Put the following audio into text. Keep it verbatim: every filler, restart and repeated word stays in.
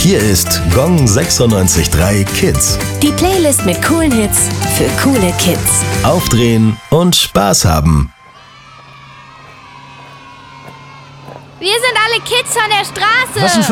Hier ist Gong sechsundneunzig Komma drei Kids. Die Playlist mit coolen Hits für coole Kids. Aufdrehen und Spaß haben. Wir sind alle Kids von der Straße. Was denn